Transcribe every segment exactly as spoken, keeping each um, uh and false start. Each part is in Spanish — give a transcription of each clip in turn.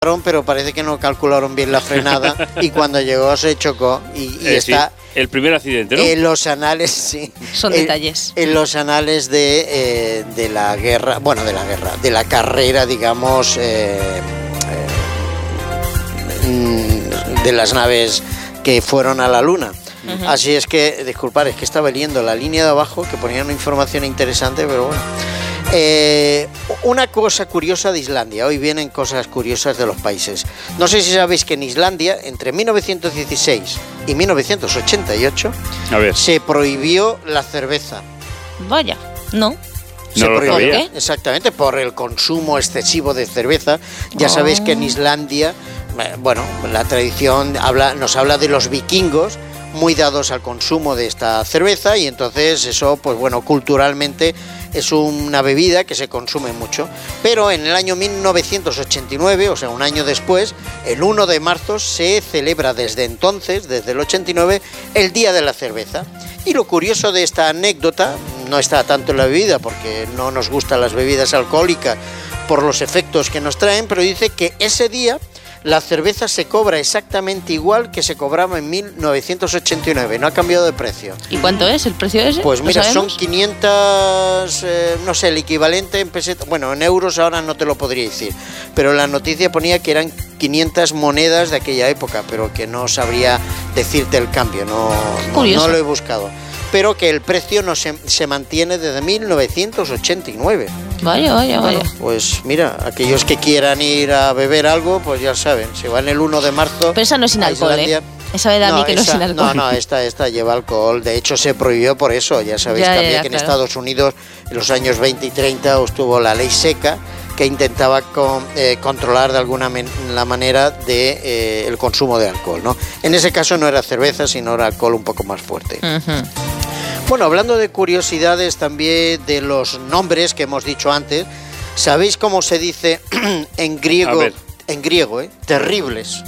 pero parece que no calcularon bien la frenada y cuando llegó se chocó y, y es está... decir, el primer accidente, ¿no? En los anales, sí. Son en, detalles. En los anales de, eh, de la guerra, bueno, de la guerra, de la carrera, digamos, eh, eh, de las naves que fueron a la Luna. Uh-huh. Así es que, disculpad, es que estaba leyendo la línea de abajo que ponía una información interesante, pero bueno. Eh, una cosa curiosa de Islandia. Hoy vienen cosas curiosas de los países. No sé si sabéis que en Islandia, entre mil novecientos dieciséis y mil novecientos ochenta y ocho, a ver, se prohibió la cerveza. Vaya, no. Se no prohibió, ¿por qué? Exactamente, por el consumo excesivo de cerveza. Ya oh. sabéis que en Islandia, bueno, la tradición habla, nos habla de los vikingos, muy dados al consumo de esta cerveza, y entonces eso, pues bueno, culturalmente es una bebida que se consume mucho. Pero en el año mil novecientos ochenta y nueve, o sea, un año después, el uno de marzo, se celebra desde entonces, desde el ochenta y nueve, el Día de la Cerveza. Y lo curioso de esta anécdota no está tanto en la bebida, porque no nos gustan las bebidas alcohólicas por los efectos que nos traen, pero dice que ese día la cerveza se cobra exactamente igual que se cobraba en mil novecientos ochenta y nueve, no ha cambiado de precio. ¿Y cuánto es el precio ese? Pues mira, son quinientos, eh, no sé, el equivalente en pesetas, bueno, en euros ahora no te lo podría decir, pero la noticia ponía que eran quinientas monedas de aquella época, pero que no sabría decirte el cambio, no, no, no lo he buscado. Pero que el precio no se, se mantiene desde mil novecientos ochenta y nueve. Vaya, vaya, bueno, vaya. Pues mira, aquellos que quieran ir a beber algo, pues ya saben, se van el uno de marzo. Pero esa no es sin alcohol, Islandia, ¿eh? Esa me da a mí que no es sin alcohol. No, no, esta, esta lleva alcohol. De hecho, se prohibió por eso. Ya sabéis ya, también ya, ya, que en claro. Estados Unidos, en los años veinte y treinta, estuvo la ley seca, que intentaba con, eh, controlar de alguna men- la manera de eh, el consumo de alcohol, ¿no? En ese caso no era cerveza, sino era alcohol un poco más fuerte. Uh-huh. Bueno, hablando de curiosidades también de los nombres que hemos dicho antes, ¿sabéis cómo se dice en griego? En griego, ¿eh? Terribles.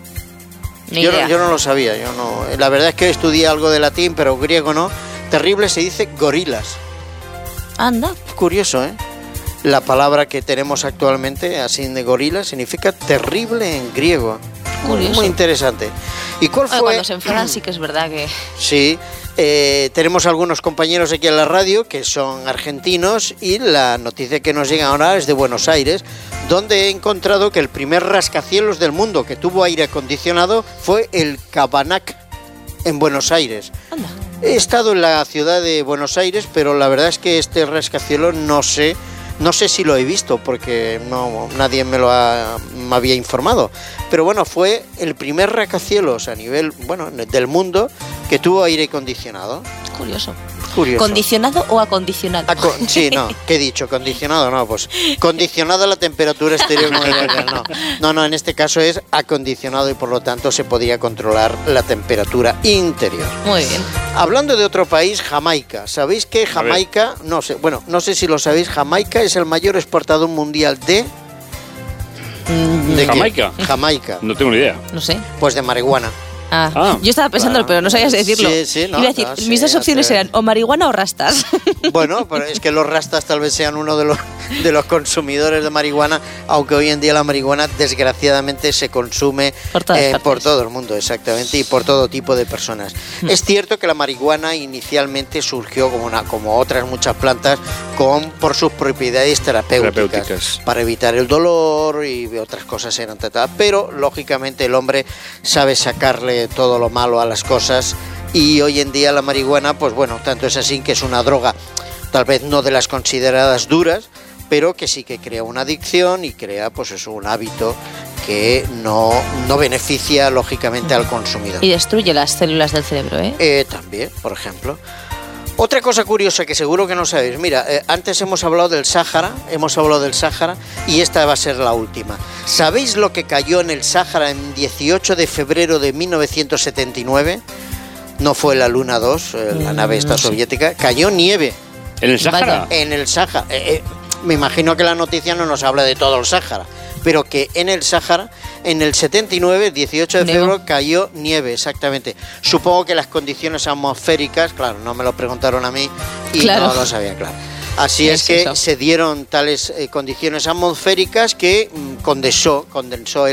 Yo no, yo no lo sabía, yo no. La verdad es que estudié algo de latín, pero griego no. Terrible se dice gorilas. Anda. Curioso, ¿eh? La palabra que tenemos actualmente, así de gorila, significa terrible en griego. Curioso. Muy interesante. ¿Y cuál fue? Cuando se enfadan sí que es verdad que... Sí. Eh, tenemos algunos compañeros aquí en la radio que son argentinos y la noticia que nos llega ahora es de Buenos Aires, donde he encontrado que el primer rascacielos del mundo que tuvo aire acondicionado fue el Cabanac en Buenos Aires. Anda. He estado en la ciudad de Buenos Aires, pero la verdad es que este rascacielos no sé, no sé si lo he visto porque no, nadie me lo ha, me había informado. Pero bueno, fue el primer rascacielos a nivel, bueno, del mundo que tuvo aire acondicionado. Curioso. Curioso. ¿Condicionado o acondicionado? Aco- sí, no, ¿qué he dicho? ¿Condicionado? No, pues condicionado a la temperatura exterior. No, no, no, en este caso es acondicionado y por lo tanto se podía controlar la temperatura interior. Muy bien. Hablando de otro país, Jamaica. ¿Sabéis que Jamaica, no sé, bueno, no sé si lo sabéis, Jamaica es el mayor exportador mundial de... ¿De Jamaica? ¿Qué? Jamaica. No tengo ni idea. No sé. Pues de marihuana. Ah, ah, yo estaba pensándolo, claro, pero no sabías decirlo. Sí, sí, no, Iba a decir, no, sí, mis dos opciones eran o marihuana o rastas. Bueno, pero es que los rastas tal vez sean uno de los, de los consumidores de marihuana, aunque hoy en día la marihuana desgraciadamente se consume por, eh, por todo el mundo, exactamente, y por todo tipo de personas. Mm. Es cierto que la marihuana inicialmente surgió como, una, como otras muchas plantas con, por sus propiedades terapéuticas, terapéuticas, para evitar el dolor y otras cosas eran tratadas, pero lógicamente el hombre sabe sacarle todo lo malo a las cosas y hoy en día la marihuana, pues bueno, tanto es así que es una droga, tal vez no de las consideradas duras, pero que sí que crea una adicción y crea pues eso, un hábito que no, no beneficia lógicamente al consumidor. Y destruye las células del cerebro, ¿eh? Eh, también, por ejemplo. Otra cosa curiosa que seguro que no sabéis, mira, eh, antes hemos hablado del Sáhara, hemos hablado del Sáhara y esta va a ser la última. ¿Sabéis lo que cayó en el Sáhara en dieciocho de febrero de mil novecientos setenta y nueve? No fue la Luna dos, eh, la nave esta soviética, cayó nieve. ¿En el Sáhara? En el Sáhara. Eh, eh, me imagino que la noticia no nos habla de todo el Sáhara, pero que en el Sáhara, en el setenta y nueve, dieciocho de febrero, cayó nieve, exactamente. Supongo que las condiciones atmosféricas, claro, no me lo preguntaron a mí y claro, no lo sabía, claro. Así es, es que eso. se dieron tales eh, condiciones atmosféricas que mm, condensó, condensó el